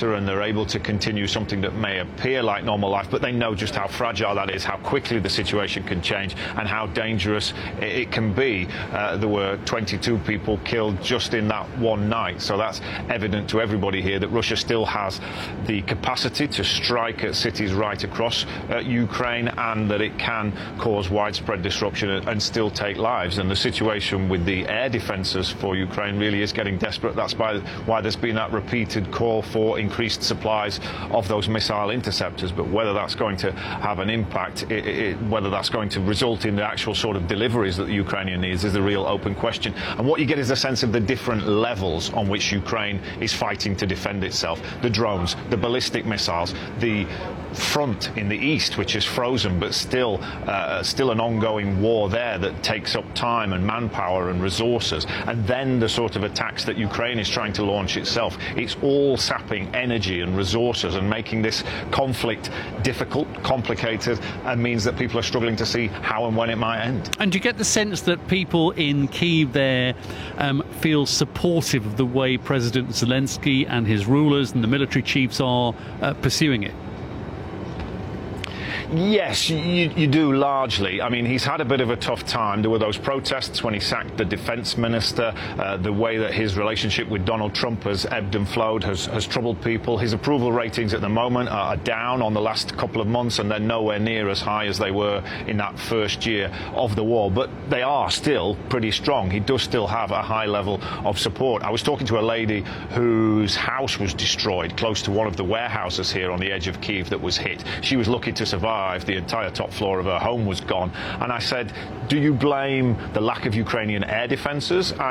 better and they're able to continue something that may appear like normal life, but they know just how fragile that is, how quickly the situation can change, and how dangerous it can be. There were 22 people killed just in that one night, so that's evident to everybody here that Russia still has the capacity to strike at cities right across Ukraine, and that it can cause widespread disruption and still take lives. And the situation with the air defences for Ukraine really is getting desperate. That's why there's been that repeated call for increased supplies of those missile interceptors. But whether that's going to have an impact, whether that's going to result in the actual sort of deliveries that the Ukrainian needs, is the real open question. And what you get is a sense of the different levels on which Ukraine is fighting to defend itself. The drones, the ballistic missiles, the front in the east, which is frozen, but still an ongoing war there that takes up time and manpower and resources, and then the sort of attacks that Ukraine is trying to launch itself. It's all sapping energy and resources and making this conflict difficult, complicated, and means that people are struggling to see how and when it might end. And do you get the sense that people in Kyiv there feel supportive of the way President Zelensky and his rulers and the military chiefs are pursuing it? Yes, you do largely. I mean, he's had a bit of a tough time. There were those protests when he sacked the defense minister. The way that his relationship with Donald Trump has ebbed and flowed has troubled people. His approval ratings at the moment are down on the last couple of months, and they're nowhere near as high as they were in that first year of the war. But they are still pretty strong. He does still have a high level of support. I was talking to a lady whose house was destroyed close to one of the warehouses here on the edge of Kyiv that was hit. She was lucky to survive. The entire top floor of her home was gone. And I said, do you blame the lack of Ukrainian air defences?